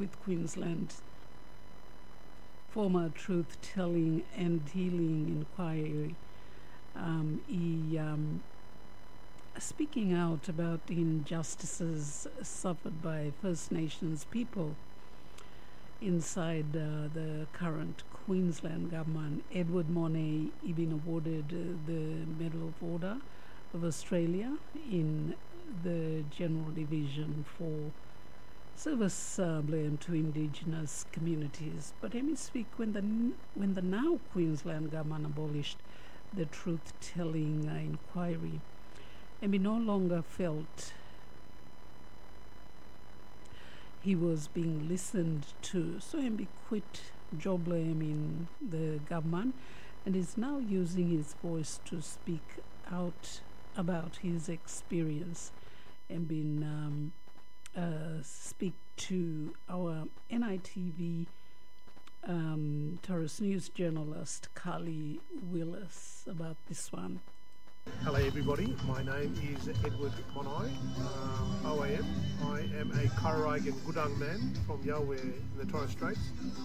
with Queensland. Former Truth-Telling and Healing Inquiry. He speaking out about the injustices suffered by First Nations people inside the current Queensland government. Edward Monet, he been awarded the Medal of Order of Australia in the General Division for service blame to Indigenous communities. But let me speak when the now Queensland government abolished the Truth-Telling Inquiry, and he no longer felt he was being listened to, so MB quit job blame in the government and is now using his voice to speak out about his experience and been speak to our NITV Taurus News journalist Carly Willis about this one. Hello everybody, my name is Edward Monai, OAM. I am a Karayigan Gudang man from Yalware in the Torres Straits,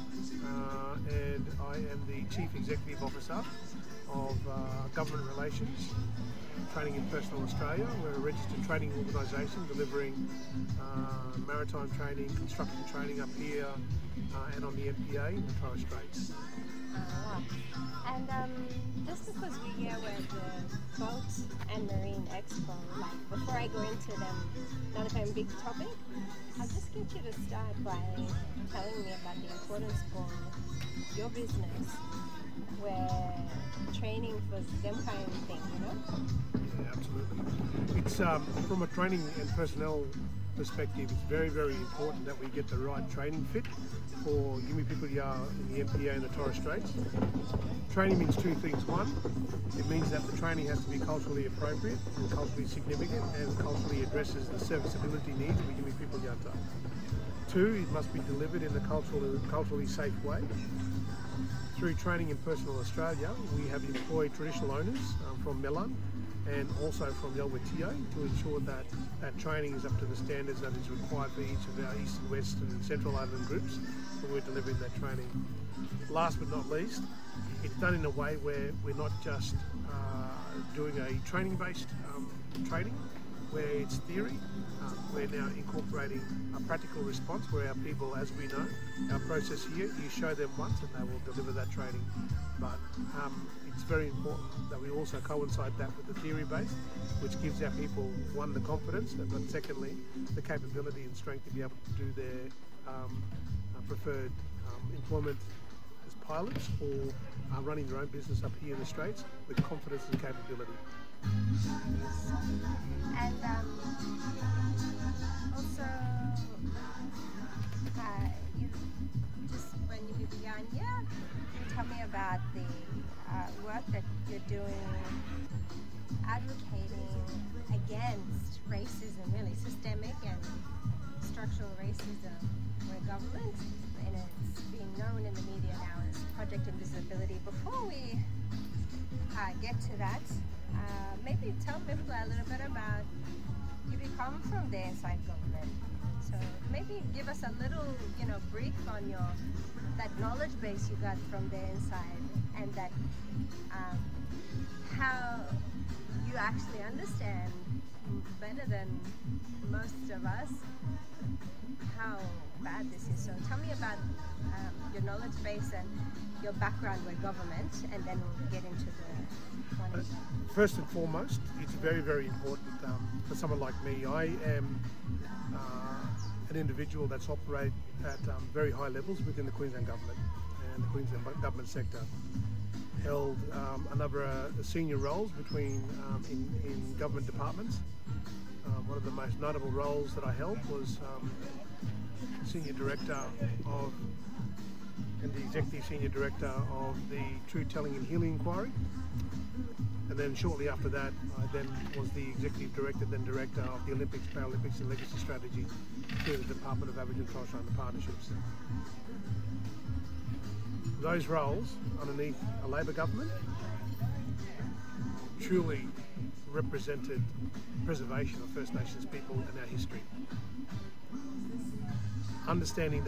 and I am the Chief Executive Officer of Government Relations, Training in Personnel Australia. We're a registered training organisation delivering maritime training, construction training up here and on the MPA in the Torres Straits. Wow. And just because we're here with the Boat and Marine Expo, like before I go into them, not if I'm a big topic, I'll just get you to start by telling me about the importance for your business, where training was them kind of thing, you know? Yeah, absolutely. It's from a training and personnel perspective, it's very, very important that we get the right training fit for Yumi people in the MPA and the Torres Straits. Training means two things. One, it means that the training has to be culturally appropriate and culturally significant and culturally addresses the serviceability needs of Yumi people Yanta. Two, it must be delivered in a culturally safe way. Through Training in Personnel Australia, we have employed traditional owners from Melan and also from Yalware to ensure that that training is up to the standards that is required for each of our East and West and Central Island groups when we're delivering that training. Last but not least, it's done in a way where we're not just doing a training-based training, where it's theory. We're now incorporating a practical response where our people, as we know, our process here, you show them once and they will deliver that training. But it's very important that we also coincide that with the theory base, which gives our people, one, the confidence, but secondly, the capability and strength to be able to do their preferred employment as pilots or running their own business up here in the Straits with confidence and capability. And also, you just when you began, tell me about the work that you're doing, advocating against racism, really systemic and structural racism, where government, and it's being known in the media now as Project Invisibility. Before we get to that, maybe tell people a little bit about you come from the inside government. So maybe give us a little, brief on that knowledge base you got from the inside, and that how you actually understand better than most of us how bad this is. So tell me about your knowledge base and your background with government, and then we'll get into the one. First and foremost, it's very, very important for someone like me. I am an individual that's operated at very high levels within the Queensland government and the Queensland government sector. Held a number of senior roles in government departments. One of the most notable roles that I held was Senior Director and the Executive Senior Director of the Truth-Telling and Healing Inquiry. And then shortly after that, I then was the Executive Director, then Director of the Olympics, Paralympics and Legacy Strategy through the Department of Aboriginal and Torres Strait Islander Partnerships. Those roles underneath a Labor government truly represented preservation of First Nations people and our history. Understanding